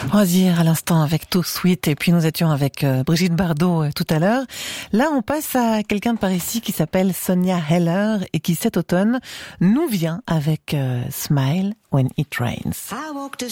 Rosier à l'instant avec Too Sweet, et puis nous étions avec Brigitte Bardot tout à l'heure. Là, on passe à quelqu'un de par ici qui s'appelle Sonia Heller et qui cet automne nous vient avec Smile When It Rains.